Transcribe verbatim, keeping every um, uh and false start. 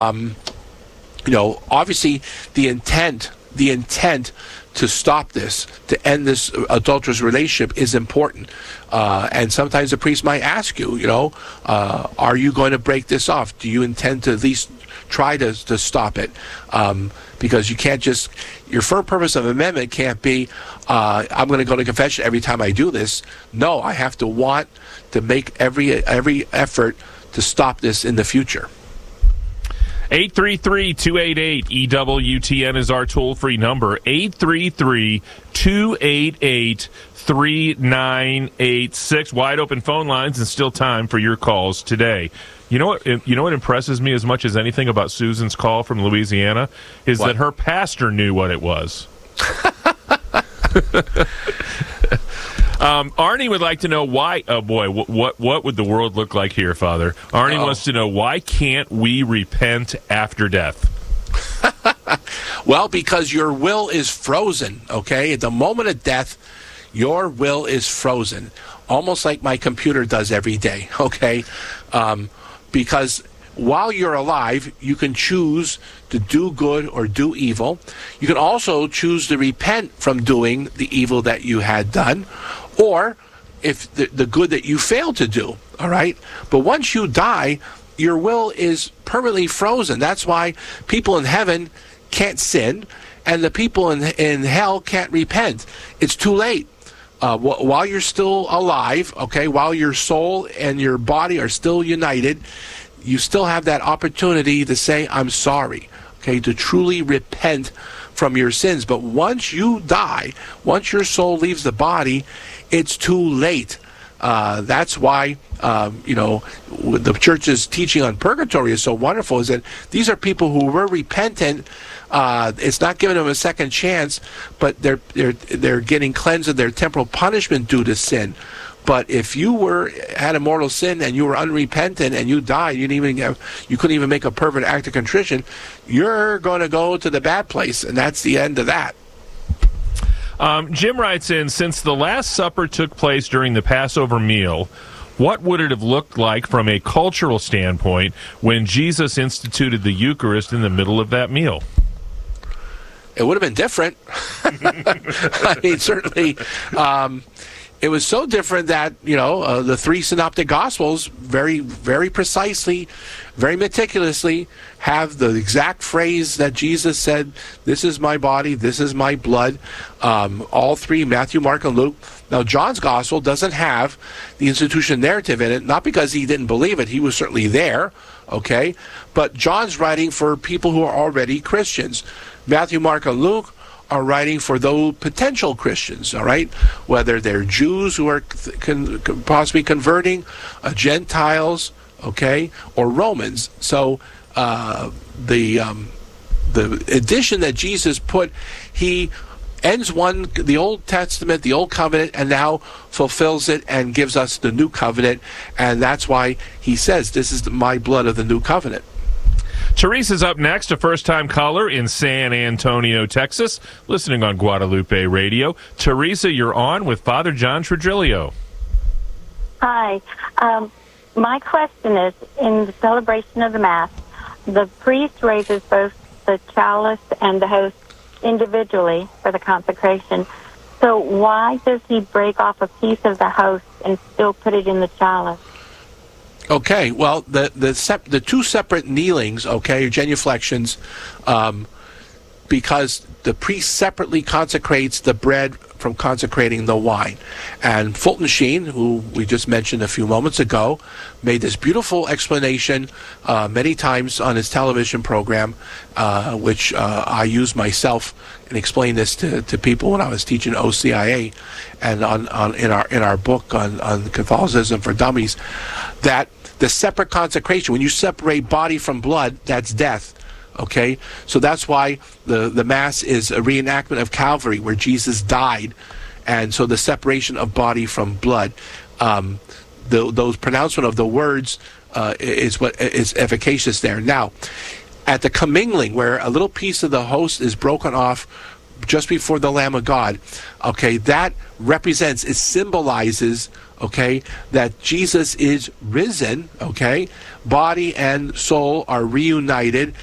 Um, you know, obviously the intent, the intent to stop this, to end this adulterous relationship is important. Uh, and sometimes the priest might ask you, you know, uh, are you going to break this off? Do you intend to at least try to, to stop it? Um, because you can't just, your firm purpose of amendment can't be, uh, I'm going to go to confession every time I do this. No, I have to want to make every every effort to stop this in the future. eight three three, two eight eight, E W T N is our toll-free number. eight three three, two eight eight, three nine eight six. Wide open phone lines and still time for your calls today. You know what? You know what impresses me as much as anything about Susan's call from Louisiana is what? That her pastor knew what it was. Um, Arnie would like to know why. Oh boy, what what, what would the world look like here, Father? Arnie Uh-oh. wants to know, why can't we repent after death? Well, because your will is frozen. Okay, at the moment of death, your will is frozen, almost like my computer does every day. Okay, um, because while you're alive, you can choose to do good or do evil. You can also choose to repent from doing the evil that you had done, or if the, the good that you failed to do, all right? But once you die, your will is permanently frozen. That's why people in heaven can't sin, and the people in, in hell can't repent. It's too late. Uh, wh- while you're still alive, okay, while your soul and your body are still united, you still have that opportunity to say, I'm sorry, okay, to truly repent from your sins. But once you die, once your soul leaves the body, it's too late. Uh, that's why, um, you know, the church's teaching on purgatory is so wonderful, is that these are people who were repentant. Uh, it's not giving them a second chance, but they're, they're, they're getting cleansed of their temporal punishment due to sin. But if you were had a mortal sin and you were unrepentant and you died, you didn't even have, you couldn't even make a perfect act of contrition, you're going to go to the bad place, and that's the end of that. Um, Jim writes in, since the Last Supper took place during the Passover meal, what would it have looked like from a cultural standpoint when Jesus instituted the Eucharist in the middle of that meal? It would have been different. I mean, certainly. Um, It was so different that, you know, uh, the three synoptic gospels very, very precisely, very meticulously have the exact phrase that Jesus said, this is my body, this is my blood. Um, all three, Matthew, Mark, and Luke. Now, John's gospel doesn't have the institution narrative in it, not because he didn't believe it. He was certainly there, okay? But John's writing for people who are already Christians. Matthew, Mark, and Luke are writing for those potential Christians, all right? Whether they're Jews who are con- con- possibly converting, uh, Gentiles, okay, or Romans. So uh, the um, the edition that Jesus put, he ends one, the Old Testament, the Old Covenant, and now fulfills it and gives us the New Covenant. And that's why he says, this is my blood of the New Covenant. Teresa's up next, a first-time caller in San Antonio, Texas, listening on Guadalupe Radio. Teresa, you're on with Father John Tredrilio. Hi. Um, my question is, in the celebration of the Mass, the priest raises both the chalice and the host individually for the consecration. So why does he break off a piece of the host and still put it in the chalice? Okay, well, the the sep- the two separate kneelings, okay, genuflections, um, because the priest separately consecrates the bread from consecrating the wine. And Fulton Sheen, who we just mentioned a few moments ago, made this beautiful explanation uh, many times on his television program, uh, which uh, I use myself and explain this to, to people when I was teaching O C I A and on, on in our in our book on, on Catholicism for Dummies, that the separate consecration, when you separate body from blood, that's death. Okay, so that's why the, the Mass is a reenactment of Calvary, where Jesus died, and so the separation of body from blood, um, the, those pronouncement of the words uh, is what is efficacious there. Now, at the commingling, where a little piece of the host is broken off just before the Lamb of God, okay, that represents, it symbolizes, okay, that Jesus is risen, okay, body and soul are reunited,